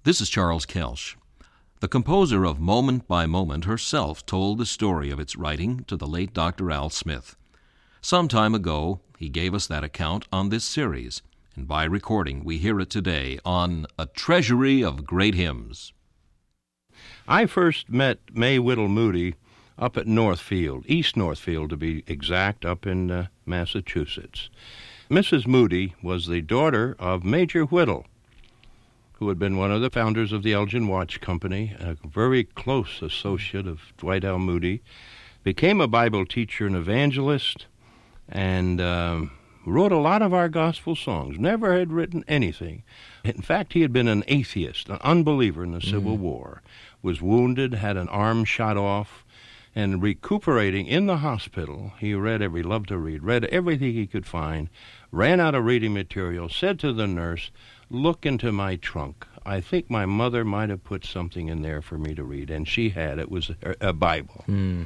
This is Charles Kelsch. The composer of Moment by Moment herself told the story of its writing to the late Dr. Al Smith. Some time ago, he gave us that account on this series, and by recording, we hear it today on A Treasury of Great Hymns. I first met May Whittle Moody up at Northfield, East Northfield to be exact, up in Massachusetts. Mrs. Moody was the daughter of Major Whittle, who had been one of the founders of the Elgin Watch Company, a very close associate of Dwight L. Moody, became a Bible teacher and evangelist, and wrote a lot of our gospel songs. Never had written anything. In fact, he had been an atheist, an unbeliever in the Civil War, was wounded, had an arm shot off, and recuperating in the hospital, he loved to read, read everything he could find, ran out of reading material, said to the nurse, "Look into my trunk. I think my mother might have put something in there for me to read," and she had. It was a Bible.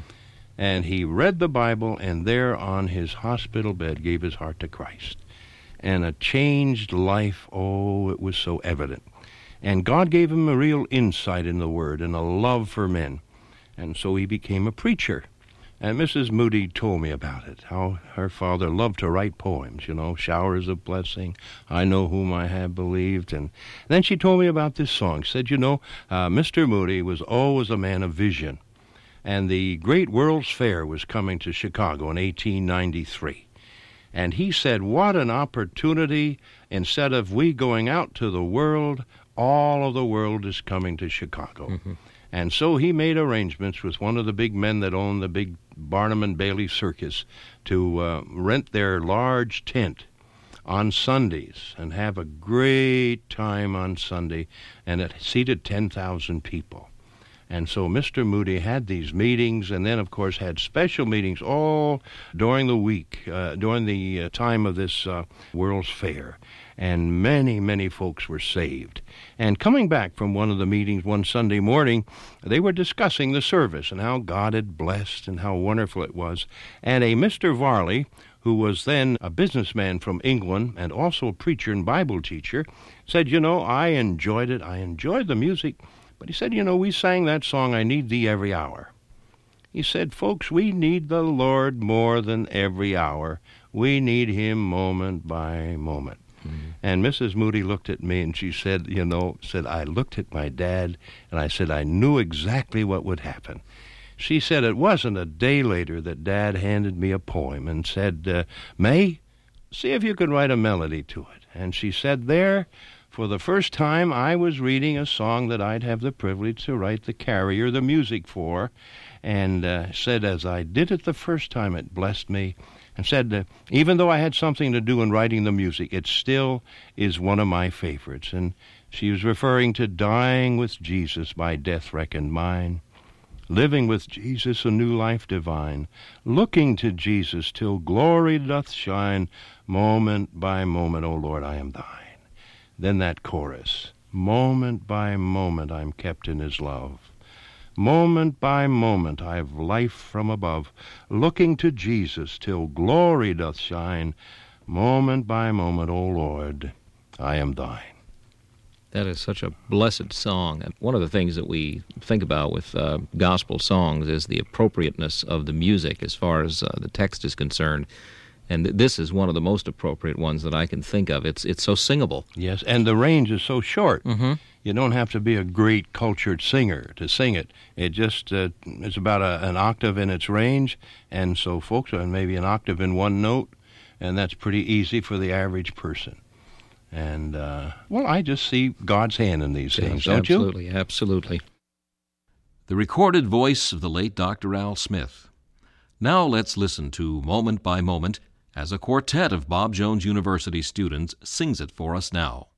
And he read the Bible, and there on his hospital bed gave his heart to Christ. And a changed life, it was so evident. And God gave him a real insight in the Word and a love for men. And so he became a preacher. And Mrs. Moody told me about it, how her father loved to write poems, showers of blessing, I know whom I have believed. And then she told me about this song. She said, Mr. Moody was always a man of vision. And the Great World's Fair was coming to Chicago in 1893. And he said, what an opportunity. Instead of we going out to the world, all of the world is coming to Chicago. And so he made arrangements with one of the big men that owned the big Barnum and Bailey Circus to rent their large tent on Sundays and have a great time on Sunday, and it seated 10,000 people. And so Mr. Moody had these meetings, and then, of course, had special meetings all during the week, during the time of this World's Fair. And many, many folks were saved. And coming back from one of the meetings one Sunday morning, they were discussing the service and how God had blessed and how wonderful it was. And a Mr. Varley, who was then a businessman from England and also a preacher and Bible teacher, said, I enjoyed it. I enjoyed the music. But he said, we sang that song, I Need Thee Every Hour. He said, folks, we need the Lord more than every hour. We need him moment by moment. And Mrs. Moody looked at me and she said, I looked at my dad and I said, I knew exactly what would happen. She said it wasn't a day later that Dad handed me a poem and said, May, see if you can write a melody to it. And she said there, for the first time, I was reading a song that I'd have the privilege to write the carrier, the music for, and said as I did it the first time, it blessed me. And said, even though I had something to do in writing the music, it still is one of my favorites. And she was referring to dying with Jesus by death reckoned mine, living with Jesus a new life divine, looking to Jesus till glory doth shine, moment by moment, O Lord, I am thine. Then that chorus, moment by moment I'm kept in his love. Moment by moment I've life from above, looking to Jesus till glory doth shine. Moment by moment, O Lord, I am thine. That is such a blessed song. And one of the things that we think about with gospel songs is the appropriateness of the music as far as the text is concerned. And this is one of the most appropriate ones that I can think of. It's so singable. Yes, and the range is so short. You don't have to be a great cultured singer to sing it. It just it's about an octave in its range, and so folks are maybe an octave in one note, and that's pretty easy for the average person. And, I just see God's hand in these things, don't you? Absolutely, absolutely. The recorded voice of the late Dr. Al Smith. Now let's listen to Moment by Moment as a quartet of Bob Jones University students sings it for us now.